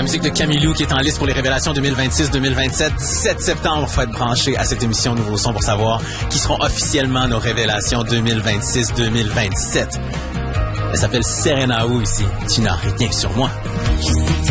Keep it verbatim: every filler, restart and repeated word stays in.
La musique de Camilou qui est en liste pour les révélations deux mille vingt-six deux mille vingt-sept. dix-sept septembre, faut être branché à cette émission Nouveau Son pour savoir qui seront officiellement nos révélations deux mille vingt-six deux mille vingt-sept. Elle s'appelle Serena Wu ici. Tu n'as rien sur moi.